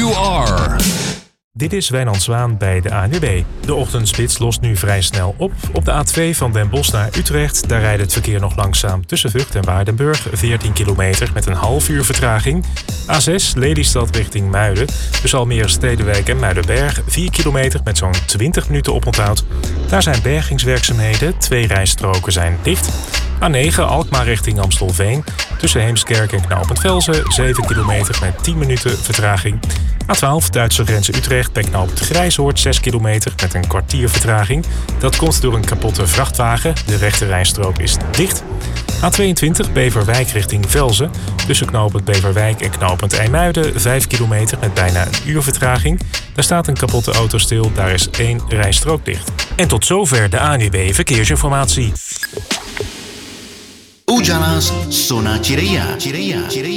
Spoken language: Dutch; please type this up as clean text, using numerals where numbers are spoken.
you are. Dit is Wijnand Zwaan bij de ANWB. De ochtendspits lost nu vrij snel op. Op de A2 van Den Bosch naar Utrecht, daar rijdt het verkeer nog langzaam tussen Vught en Waardenburg. 14 kilometer met een half uur vertraging. A6 Lelystad richting Muiden. Tussen Almere Stedenwijk en Muidenberg. 4 kilometer met zo'n 20 minuten oponthoud. Daar zijn bergingswerkzaamheden. 2 rijstroken zijn dicht. A9 Alkmaar richting Amstelveen. Tussen Heemskerk en Knooppunt Velzen. 7 kilometer met 10 minuten vertraging. A12 Duitse grens Utrecht bij knooppunt Grijshoort 6 kilometer met een kwartier vertraging. Dat komt door een kapotte vrachtwagen. De rechterrijstrook is dicht. A22 Beverwijk richting Velzen. Tussen knooppunt Beverwijk en knooppunt IJmuiden 5 kilometer met bijna een uur vertraging. Daar staat een kapotte auto stil. Daar is 1 rijstrook dicht. En tot zover de ANWB Verkeersinformatie. Úžalas Sona Cireia.